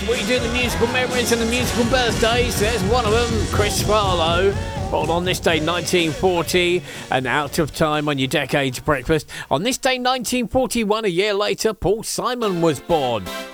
We do the musical memories and the musical birthdays. There's one of them, Chris Farlow. Born on this day 1940 and Out of Time on your Decades Breakfast. On this day 1941, a year later, Paul Simon was born.